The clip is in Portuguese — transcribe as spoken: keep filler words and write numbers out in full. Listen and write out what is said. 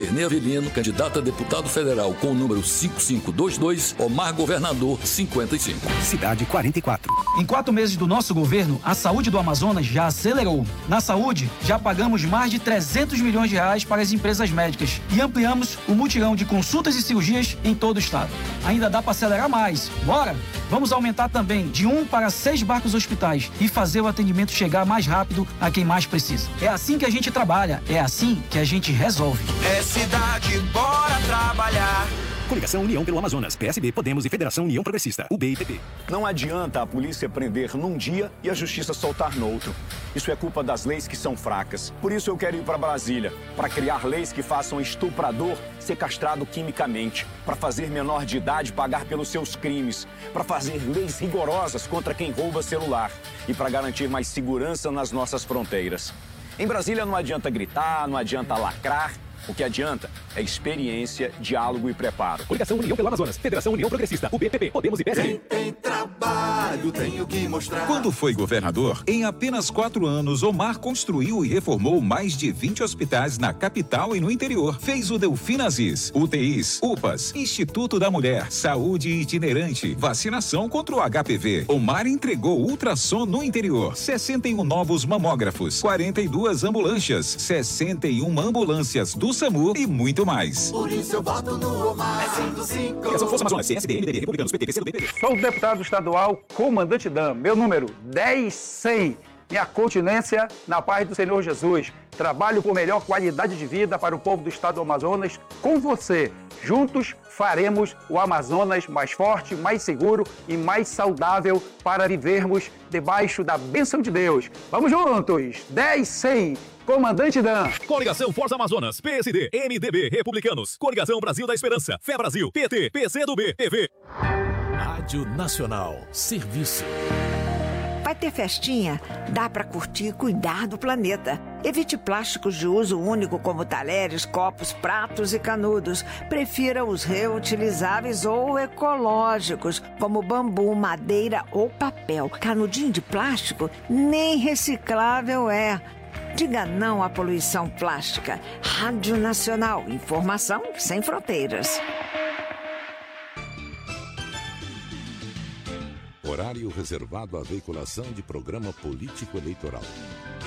Valdinei Avelino, candidato a deputado federal com o número cinco cinco dois dois, Omar Governador cinquenta e cinco. Cidade quarenta e quatro. Em quatro meses do nosso governo, a saúde do Amazonas já acelerou. Na saúde, já pagamos mais de trezentos milhões de reais para as empresas médicas e ampliamos o mutirão de consultas e cirurgias em todo o estado. Ainda dá para acelerar mais. Bora? Vamos aumentar também de um para seis barcos hospitais e fazer o atendimento chegar mais rápido a quem mais precisa. É assim que a gente trabalha, é assim que a gente resolve. É cidade, bora trabalhar. Coligação União pelo Amazonas, P S B, Podemos e Federação União Progressista, U B e P P. Não adianta a polícia prender num dia e a justiça soltar no outro. Isso é culpa das leis que são fracas. Por isso eu quero ir para Brasília, para criar leis que façam estuprador ser castrado quimicamente, para fazer menor de idade pagar pelos seus crimes, para fazer leis rigorosas contra quem rouba celular e para garantir mais segurança nas nossas fronteiras. Em Brasília não adianta gritar, não adianta lacrar. O que adianta é experiência, diálogo e preparo. Coligação União pelo Amazonas, Federação União Progressista, U B, P P, Podemos e P S B. Quem tem trabalho, tenho que mostrar. Quando foi governador, em apenas quatro anos, Omar construiu e reformou mais de vinte hospitais na capital e no interior. Fez o Delfim Aziz, U T Is, U P As, Instituto da Mulher, Saúde Itinerante, vacinação contra o H P V. Omar entregou ultrassom no interior, sessenta e um novos mamógrafos, quarenta e duas ambulâncias, sessenta e uma ambulâncias do SAMU e muito mais. Por isso eu voto no Omar. É cinco cinco. Coligação Força Amazonas, C S D, M D B, Republicanos, P T, P C do B, P P. Sou o deputado estadual Comandante Dan, meu número dez cem. Minha continência na paz do Senhor Jesus. Trabalho por melhor qualidade de vida para o povo do estado do Amazonas com você. Juntos faremos o Amazonas mais forte, mais seguro e mais saudável para vivermos debaixo da bênção de Deus. Vamos juntos! dez cem. Comandante Dan. Coligação Força Amazonas, P S D, M D B, Republicanos. Coligação Brasil da Esperança, Fé Brasil, P T, P C do B, T V. Rádio Nacional, serviço. Vai ter festinha? Dá para curtir e cuidar do planeta. Evite plásticos de uso único como talheres, copos, pratos e canudos. Prefira os reutilizáveis ou ecológicos, como bambu, madeira ou papel. Canudinho de plástico nem reciclável é. Diga não à poluição plástica. Rádio Nacional, informação sem fronteiras. Horário reservado à veiculação de programa político eleitoral.